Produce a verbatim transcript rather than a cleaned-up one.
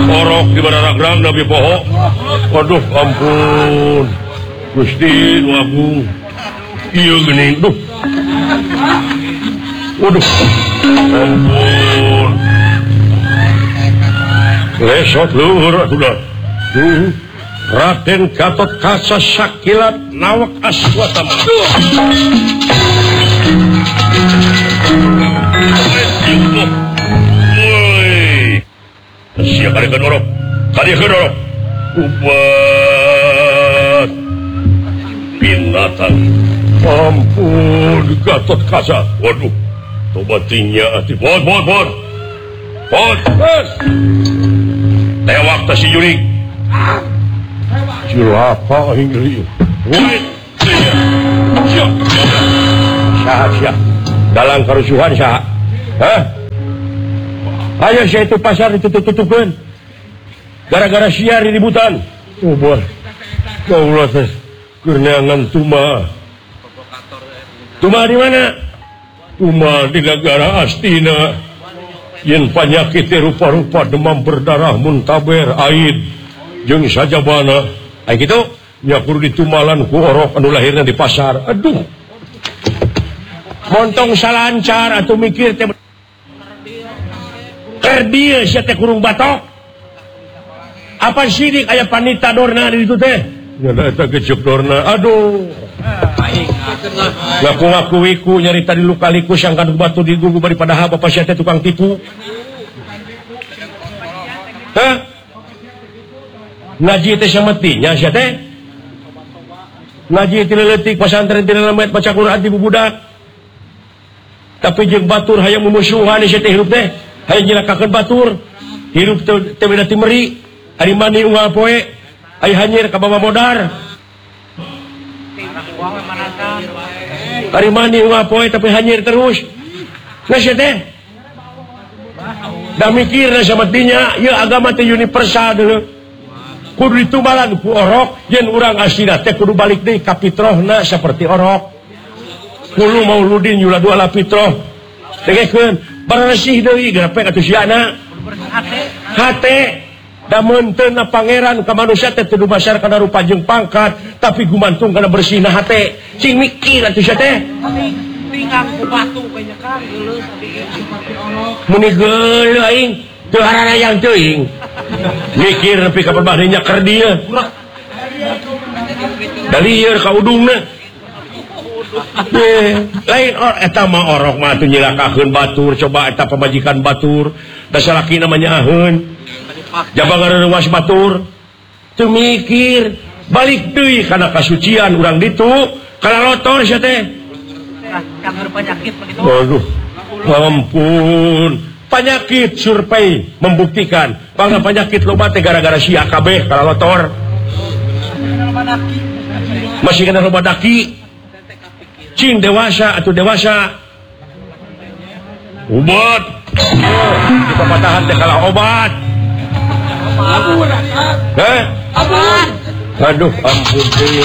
Orok di barang Nabi pohok. Waduh, ampun. Gusti Agung. Iya gini, duh. Waduh, ampun. Lesot luhur sudah. Hmm. Raden Gatot Kaca sakilat nawak aswatama. Siapa yang kedorok? Tadi yang kedorok. Ubat binatang. Ampun, Gatot Kaca. Waduh, tobatinya hati. Bod, bod, bod. Bod, bod. Tewak tak si Jurik. Cilapa Inggris. Wait, siap, siap, siap. Dalam kerusuhan sah. Hah? Ayo saya itu pasar ditutup-tutupkan. Gara-gara siar di ributan. Oh boy, kaulah teh kerenangan Tuma. Tuma di mana? Tuma di negara Astina. Yang penyakit rupa-rupa demam berdarah muntaber aid. Jeung sajabana. Ay gitu, nya kudu ditumalan ku orok anu lahirna di pasar. Aduh. Montong salancar atuh mikir teh. Keur dieu sia teh kurung batok. Apa sidik aya panita dorna di ditu teh? Nya eta gecep dorna. Aduh. Ngaku-ngaku wiku nyarita di luka-liku sangkan batu di gugu bari padahal bapak sia teh tukang tipu. Hah? Ngaji teh sametinya sia teh. Ngaji teh leutik pasantren teh lemet baca Quran ti bubudak. Tapi jeung batur hayang mumusuhan sia teh hirup teh. Hayang nyilakakeun batur. Hirup teh beda ti meri. Ari mani unggal poe. Ai hanyir ka bawah modar. Ari mani unggal poe tapi hanyir terus. Nah sia teh. Da mikirna sametinya ieu agama teh universal deuleu. Kudu ditumalan ku orok yen urang asina teh kudu balik deui ka fitrahna saperti orok. Kulu mauludin yuladu ala fitrah. Tegekeun bersih deui gape atuh siana. Hate da menteuna pangeran ka manusia teh teu basar kana rupa jeung pangkat tapi gumantung kana bersihna hate. Cing mikir atuh sia teh. Tinggal ku batu banyak kan geuleuh saperti orok. Muni geuleuh aing teu harana yang teuing. Mikir nepi ka perbaharinya keur dieu. Da lieur ka udungna. Lain or eta mah orok mah teu nyilakakeun batur, coba eta pamajikan batur, da salaki namanya aheun. Jaba ngareureuwas batur. Teu mikir, balik deui kana kasucian urang ditu, kana lotor sia teh. Kangen penyakit begitu. Waduh. Ampun. Penyakit survei membuktikan bahwa penyakit loba teh gara-gara sia kabeh kalau lotor. Masih kena loba daki. Cing dewasa atau dewasa. Obat. Di pepatahan teh kalah obat. Heh? Obat. Aduh, ampun deui.